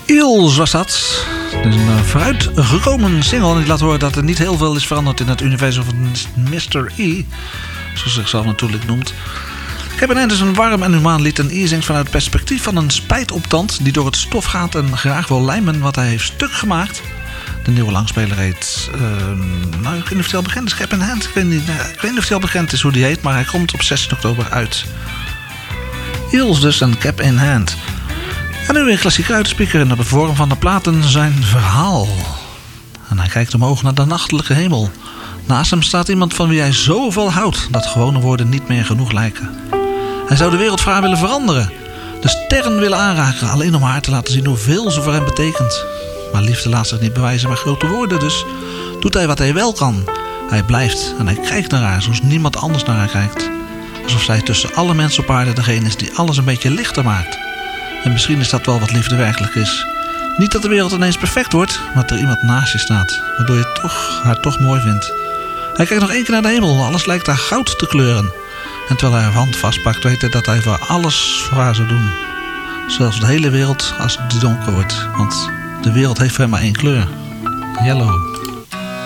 Eels was dat. Het is een vooruitgekomen single. En die laat horen dat er niet heel veel is veranderd in het universum van Mr. E. Zoals zichzelf natuurlijk noemt. Kevin Hand is een warm en humaan lied. En E zingt vanuit het perspectief van een spijtoptand die door het stof gaat en graag wil lijmen wat hij heeft stuk gemaakt. De nieuwe langspeler heet... ik weet niet of hij al bekend is. Kevin Hand. Ik weet niet of hij al bekend is hoe die heet. Maar hij komt op 16 oktober uit. Eels dus en Cap in Hand. En nu weer klassiek uitspeaker in de vorm van de platen zijn verhaal. En hij kijkt omhoog naar de nachtelijke hemel. Naast hem staat iemand van wie hij zoveel houdt dat gewone woorden niet meer genoeg lijken. Hij zou de wereld voor haar willen veranderen. De sterren willen aanraken, alleen om haar te laten zien hoeveel ze voor hem betekent. Maar liefde laat zich niet bewijzen met grote woorden, dus doet hij wat hij wel kan. Hij blijft en hij kijkt naar haar zoals niemand anders naar haar kijkt. Alsof zij tussen alle mensen op aarde degene is die alles een beetje lichter maakt. En misschien is dat wel wat liefde werkelijk is. Niet dat de wereld ineens perfect wordt, maar dat er iemand naast je staat, waardoor je haar toch mooi vindt. Hij kijkt nog één keer naar de hemel, alles lijkt daar goud te kleuren. En terwijl hij haar hand vastpakt, weet hij dat hij voor alles voor haar zou doen. Zelfs de hele wereld als die donker wordt, want de wereld heeft voor hem maar één kleur. Yellow.